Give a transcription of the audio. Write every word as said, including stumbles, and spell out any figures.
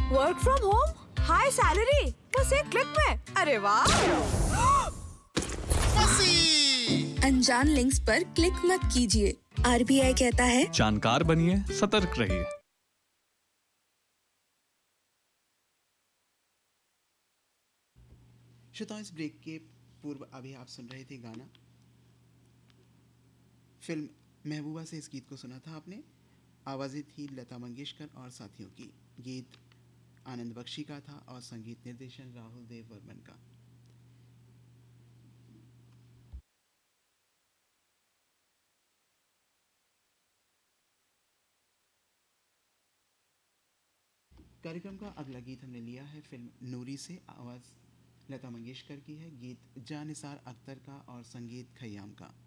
Work from home, high salary, बस एक click में। अरे वाह! अनजान लिंक्स पर क्लिक मत कीजिए। आरबीआई कहता है, जानकार बनिए, सतर्क रहिए। श्रोताओं, इस ब्रेक के पूर्व अभी आप सुन रहे थे गाना फिल्म महबूबा से। इस गीत को सुना था आपने। आवाज़ें थी लता मंगेशकर और साथियों की। गीत आनंद बख्शी का था और संगीत निर्देशन राहुल देव वर्मन का। कार्यक्रम का अगला गीत हमने लिया है फिल्म नूरी से। आवाज़ लता मंगेशकर की है, गीत जानिसार अख्तर का और संगीत खयाम का।